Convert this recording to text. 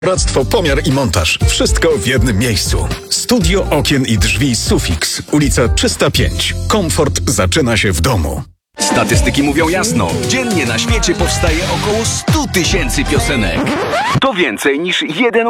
Bractwo Pomiar i Montaż. Wszystko w jednym miejscu. Studio okien i drzwi Sufix. Ulica 305. Komfort zaczyna się w domu. Statystyki mówią jasno. Dziennie na świecie powstaje około 100 000 piosenek. To więcej niż jeden